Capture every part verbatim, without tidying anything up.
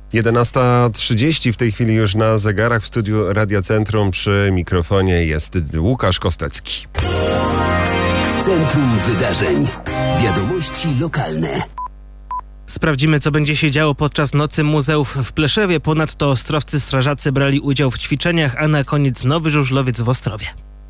jedenasta trzydzieści w tej chwili już na zegarach. W studiu Radia Centrum przy mikrofonie jest Łukasz Kostecki. Centrum Wydarzeń. Wiadomości lokalne. Sprawdzimy, co będzie się działo podczas Nocy Muzeów w Pleszewie. Ponadto ostrowcy strażacy brali udział w ćwiczeniach, a na koniec Nowy Żużlowiec w Ostrowie.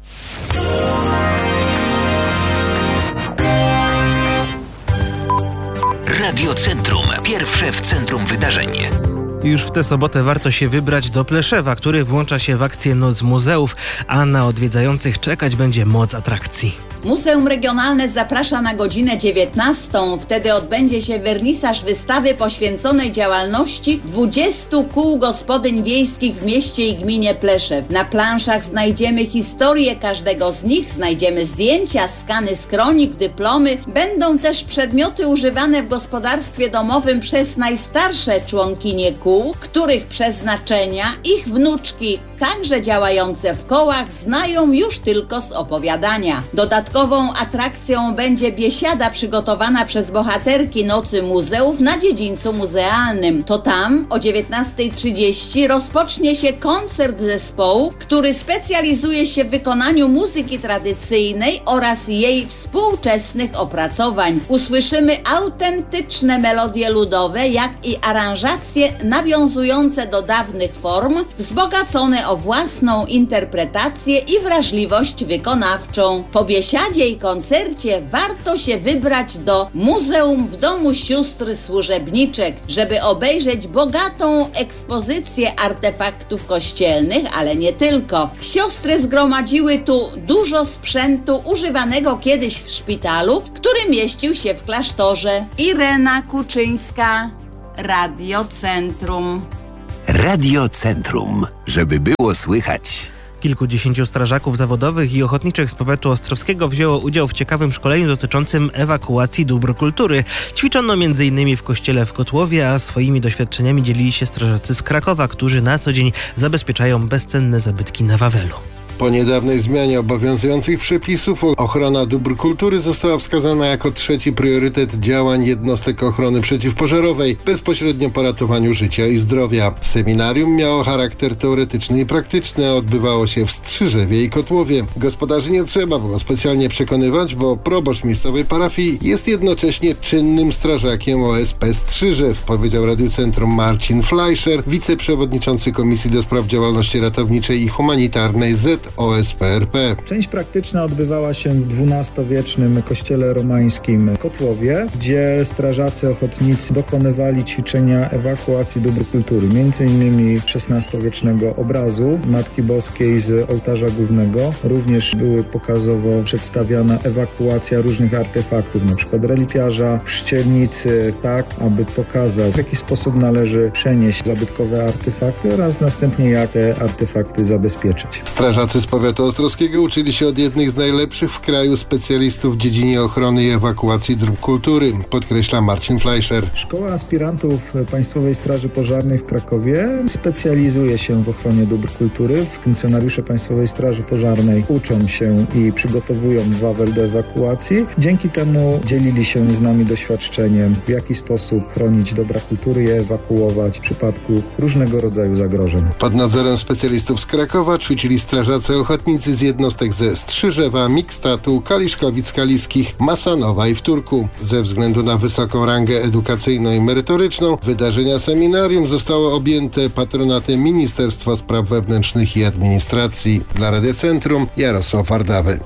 Radio Centrum. Pierwsze w centrum wydarzeń. Już w tę sobotę warto się wybrać do Pleszewa, który włącza się w akcję Noc Muzeów, a na odwiedzających czekać będzie moc atrakcji. Muzeum Regionalne zaprasza na godzinę dziewiętnastą. Wtedy odbędzie się wernisaż wystawy poświęconej działalności dwudziestu kół gospodyń wiejskich w mieście i gminie Pleszew. Na planszach znajdziemy historię każdego z nich, znajdziemy zdjęcia, skany z kronik, dyplomy. Będą też przedmioty używane w gospodarstwie domowym przez najstarsze członkinie kół, których przeznaczenia ich wnuczki, także działające w kołach, znają już tylko z opowiadania. Dodatkowo Dodatkową atrakcją będzie biesiada przygotowana przez bohaterki Nocy Muzeów na dziedzińcu muzealnym. To tam o dziewiętnasta trzydzieści rozpocznie się koncert zespołu, który specjalizuje się w wykonaniu muzyki tradycyjnej oraz jej współczesnych opracowań. Usłyszymy autentyczne melodie ludowe, jak i aranżacje nawiązujące do dawnych form, wzbogacone o własną interpretację i wrażliwość wykonawczą. Po biesiadzie i koncercie warto się wybrać do Muzeum w Domu Sióstr Służebniczek, żeby obejrzeć bogatą ekspozycję artefaktów kościelnych, ale nie tylko. Siostry zgromadziły tu dużo sprzętu używanego kiedyś w szpitalu, który mieścił się w klasztorze. Irena Kuczyńska, Radio Centrum. Radio Centrum, żeby było słychać. Kilkudziesięciu strażaków zawodowych i ochotniczych z powiatu ostrowskiego wzięło udział w ciekawym szkoleniu dotyczącym ewakuacji dóbr kultury. Ćwiczono między innymi w kościele w Kotłowie, a swoimi doświadczeniami dzielili się strażacy z Krakowa, którzy na co dzień zabezpieczają bezcenne zabytki na Wawelu. Po niedawnej zmianie obowiązujących przepisów ochrona dóbr kultury została wskazana jako trzeci priorytet działań jednostek ochrony przeciwpożarowej, bezpośrednio po ratowaniu życia i zdrowia. Seminarium miało charakter teoretyczny i praktyczny, a odbywało się w Strzyżewie i Kotłowie. Gospodarzy nie trzeba było specjalnie przekonywać, bo proboszcz miejscowej parafii jest jednocześnie czynnym strażakiem O S P Strzyżew, powiedział Radiu Centrum Marcin Fleischer, wiceprzewodniczący Komisji do Spraw Działalności Ratowniczej i Humanitarnej Z O S P R P. Część praktyczna odbywała się w dwunastowiecznym kościele romańskim Kotłowie, gdzie strażacy ochotnicy dokonywali ćwiczenia ewakuacji dóbr kultury, między innymi szesnastowiecznego obrazu Matki Boskiej z ołtarza głównego. Również były pokazowo przedstawiana ewakuacja różnych artefaktów, np. relikwiarza, chrzcielnicy, tak aby pokazać, w jaki sposób należy przenieść zabytkowe artefakty oraz następnie jak te artefakty zabezpieczyć. Strażacy z powiatu ostrowskiego uczyli się od jednych z najlepszych w kraju specjalistów w dziedzinie ochrony i ewakuacji dóbr kultury, podkreśla Marcin Fleischer. Szkoła aspirantów Państwowej Straży Pożarnej w Krakowie specjalizuje się w ochronie dóbr kultury. Funkcjonariusze Państwowej Straży Pożarnej uczą się i przygotowują Wawel do ewakuacji. Dzięki temu dzielili się z nami doświadczeniem, w jaki sposób chronić dobra kultury i ewakuować w przypadku różnego rodzaju zagrożeń. Pod nadzorem specjalistów z Krakowa ćwiczyli strażacy ochotnicy z jednostek ze Strzyżewa, Mikstatu, Kaliszkowic-Kaliskich, Masanowa i Wtórku. Ze względu na wysoką rangę edukacyjną i merytoryczną wydarzenia seminarium zostało objęte patronatem Ministerstwa Spraw Wewnętrznych i Administracji. Dla Radia Centrum Jarosław Wardawy.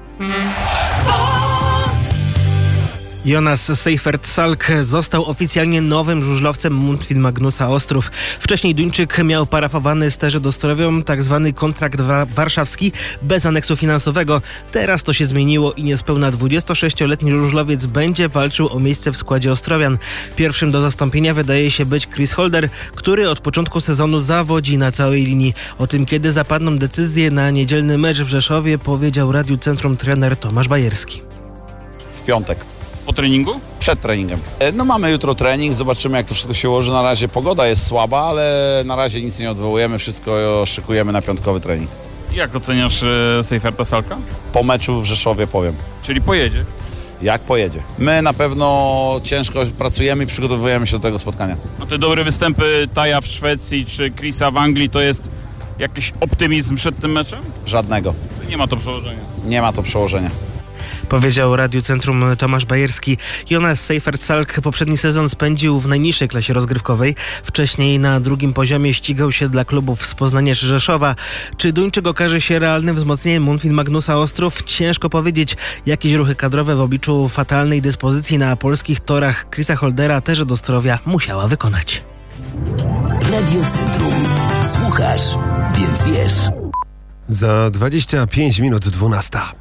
Jonas Seifert-Salk został oficjalnie nowym żużlowcem Mundfin Magnusa Ostrów. Wcześniej Duńczyk miał parafowany z Terze Dostrowią tzw. kontrakt wa- warszawski bez aneksu finansowego. Teraz to się zmieniło i niespełna dwudziestosześcioletni żużlowiec będzie walczył o miejsce w składzie Ostrowian. Pierwszym do zastąpienia wydaje się być Chris Holder, który od początku sezonu zawodzi na całej linii. O tym, kiedy zapadną decyzje na niedzielny mecz w Rzeszowie, powiedział Radiu Centrum trener Tomasz Bajerski. W piątek. Po treningu? Przed treningiem. No mamy jutro trening, zobaczymy jak to wszystko się ułoży. Na razie pogoda jest słaba, ale na razie nic nie odwołujemy, wszystko szykujemy na piątkowy trening. Jak oceniasz e, Seiferta Salka? Po meczu w Rzeszowie powiem. Czyli pojedzie? Jak pojedzie. My na pewno ciężko pracujemy i przygotowujemy się do tego spotkania. No te dobre występy Taja w Szwecji czy Chrisa w Anglii to jest jakiś optymizm przed tym meczem? Żadnego. Nie ma to przełożenia. Nie ma to przełożenia. Powiedział Radiu Centrum Tomasz Bajerski. Jonas Seifertsalk poprzedni sezon spędził w najniższej klasie rozgrywkowej. Wcześniej na drugim poziomie ścigał się dla klubów z Poznania czy Rzeszowa. Czy Duńczyk okaże się realnym wzmocnieniem Mundfin Magnusa Ostrów? Ciężko powiedzieć. Jakieś ruchy kadrowe w obliczu fatalnej dyspozycji na polskich torach Chrisa Holdera też do zdrowia musiała wykonać. Radio Centrum. Słuchasz, więc wiesz. Za dwadzieścia pięć minut dwunasta.